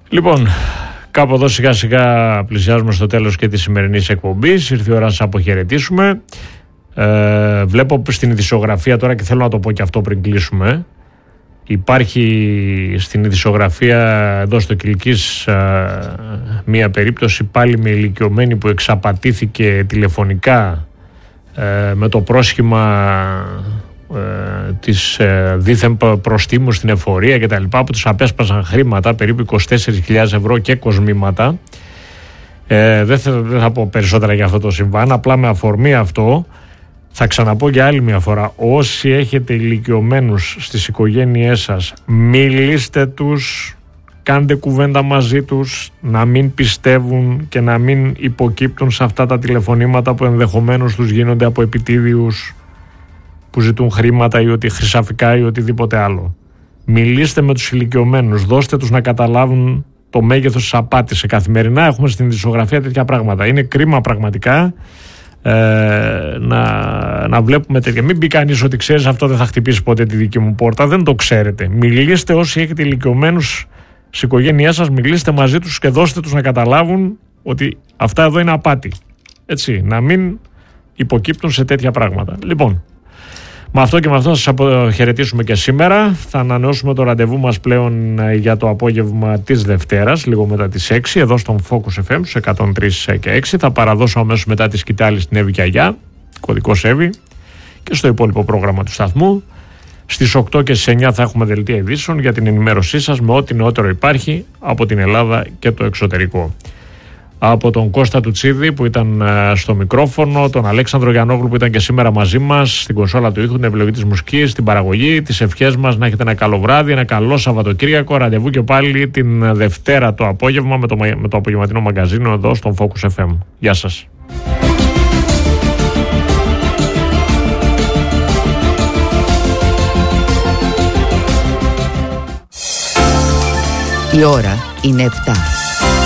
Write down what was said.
Λοιπόν, κάπου εδώ σιγά σιγά πλησιάζουμε στο τέλος και της σημερινής εκπομπής. Ήρθε η ώρα να σας αποχαιρετήσουμε. Βλέπω στην ειδησιογραφία τώρα, και θέλω να το πω και αυτό πριν κλείσουμε, υπάρχει στην ειδησιογραφία εδώ στο Κιλκής μία περίπτωση πάλι με ηλικιωμένη που εξαπατήθηκε τηλεφωνικά με το πρόσχημα της δίθεν προστίμου στην εφορία και τα λοιπά, που τους απέσπασαν χρήματα περίπου 24.000 ευρώ και κοσμήματα. Δεν θα πω περισσότερα για αυτό το συμβάν, απλά με αφορμή αυτό θα ξαναπώ για άλλη μια φορά, όσοι έχετε ηλικιωμένους στις οικογένειές σας, μιλήστε τους, κάντε κουβέντα μαζί τους, να μην πιστεύουν και να μην υποκύπτουν σε αυτά τα τηλεφωνήματα που ενδεχομένως τους γίνονται από επιτίδιους που ζητούν χρήματα ή ότι χρυσαφικά ή οτιδήποτε άλλο. Μιλήστε με τους ηλικιωμένους, δώστε τους να καταλάβουν το μέγεθος της απάτης. Καθημερινά έχουμε στην ειδησιογραφία τέτοια πράγματα. Είναι κρίμα πραγματικά να βλέπουμε τέτοια. Μην πει κανείς ότι ξέρεις αυτό δεν θα χτυπήσει ποτέ τη δική μου πόρτα. Δεν το ξέρετε. Μιλήστε όσοι έχετε ηλικιωμένους στις οικογένειές σας, μιλήστε μαζί τους και δώστε τους να καταλάβουν ότι αυτά εδώ είναι απάτη. Έτσι, να μην υποκύπτουν σε τέτοια πράγματα. Λοιπόν, με αυτό και με αυτό θα σας αποχαιρετήσουμε και σήμερα. Θα ανανεώσουμε το ραντεβού μας πλέον για το απόγευμα της Δευτέρας, λίγο μετά τις 6, εδώ στον Focus FM, στους 103 και 6. Θα παραδώσω αμέσως μετά τη σκητάλη στην Εύη και Αγιά, κωδικός Εύη, και στο υπόλοιπο πρόγραμμα του σταθμού. Στις 8 και στις 9 θα έχουμε δελτία ειδήσεων για την ενημέρωσή σας με ό,τι νεότερο υπάρχει από την Ελλάδα και το εξωτερικό. Από τον Κώστα Τουτσίδη που ήταν στο μικρόφωνο, τον Αλέξανδρο Γιαννόγλου που ήταν και σήμερα μαζί μας, στην κονσόλα του ήχου, την επιλογή της μουσικής, την παραγωγή, τις ευχές μας να έχετε ένα καλό βράδυ, ένα καλό Σαββατοκύριακο. Ραντεβού και πάλι την Δευτέρα το απόγευμα με το απογευματινό μαγκαζίνο εδώ στον Focus FM. Γεια σας. Η ώρα είναι 7.